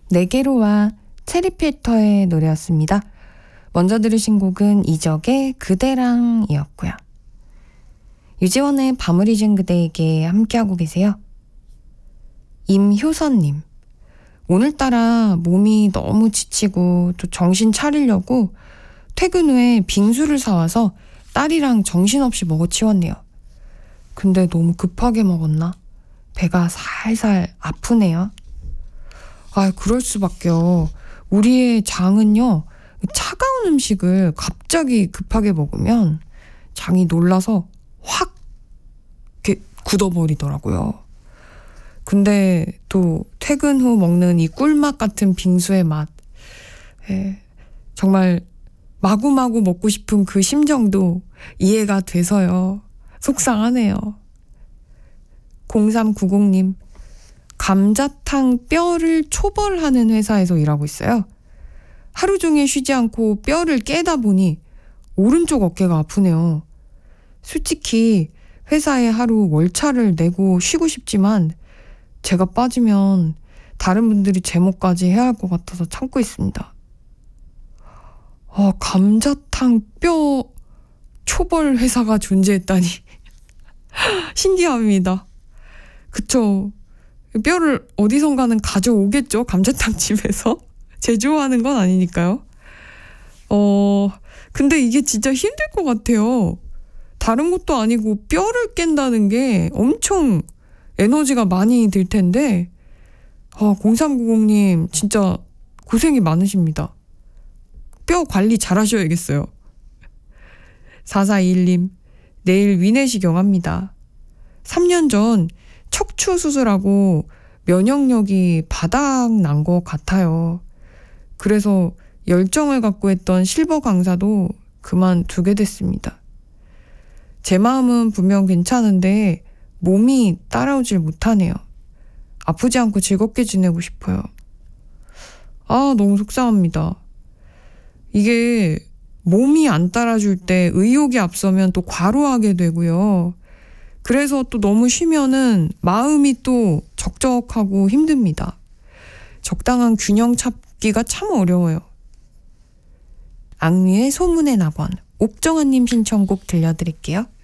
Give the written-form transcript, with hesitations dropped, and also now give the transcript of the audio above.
네개로와 체리필터의 노래였습니다. 먼저 들으신 곡은 이적의 그대랑이었고요. 유지원의 밤을 잊은 그대에게 함께하고 계세요. 임효선님, 오늘따라 몸이 너무 지치고 또 정신 차리려고 퇴근 후에 빙수를 사와서 딸이랑 정신없이 먹어치웠네요. 근데 너무 급하게 먹었나? 배가 살살 아프네요. 아, 그럴 수밖에요. 우리의 장은요, 차가운 음식을 갑자기 급하게 먹으면 장이 놀라서 확 이렇게 굳어버리더라고요. 근데 또 퇴근 후 먹는 이 꿀맛 같은 빙수의 맛, 정말 마구마구 먹고 싶은 그 심정도 이해가 돼서요. 속상하네요. 0390님, 감자탕 뼈를 초벌하는 회사에서 일하고 있어요. 하루 종일 쉬지 않고 뼈를 깨다 보니 오른쪽 어깨가 아프네요. 솔직히 회사에 하루 월차를 내고 쉬고 싶지만 제가 빠지면 다른 분들이 제목까지 해야 할 것 같아서 참고 있습니다. 감자탕 뼈 초벌 회사가 존재했다니 신기합니다. 그쵸? 뼈를 어디선가는 가져오겠죠? 감자탕 집에서 제조하는 건 아니니까요. 근데 이게 진짜 힘들 것 같아요. 다른 것도 아니고 뼈를 깬다는 게 엄청 에너지가 많이 들 텐데 0390님 진짜 고생이 많으십니다. 뼈 관리 잘 하셔야겠어요. 4421님, 내일 위내시경 합니다. 3년 전 척추 수술하고 면역력이 바닥 난 것 같아요. 그래서 열정을 갖고 했던 실버 강사도 그만두게 됐습니다. 제 마음은 분명 괜찮은데 몸이 따라오질 못하네요. 아프지 않고 즐겁게 지내고 싶어요. 너무 속상합니다. 이게 몸이 안 따라줄 때 의욕이 앞서면 또 과로하게 되고요. 그래서 또 너무 쉬면은 마음이 또 적적하고 힘듭니다. 적당한 균형 찾기가 참 어려워요. 악뮤의 소문의 낙원, 옥정아님 신청곡 들려드릴게요.